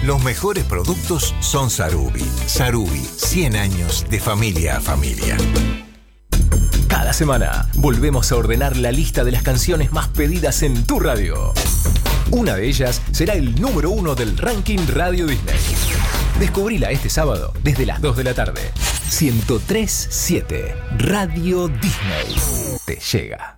Los mejores productos son Sarubi. Sarubi, 100 años de familia a familia. Cada semana volvemos a ordenar la lista de las canciones más pedidas en tu radio. Una de ellas será el número 1 del ranking Radio Disney. Descubrila este sábado desde las 2 de la tarde. 103.7 Radio Disney te llega.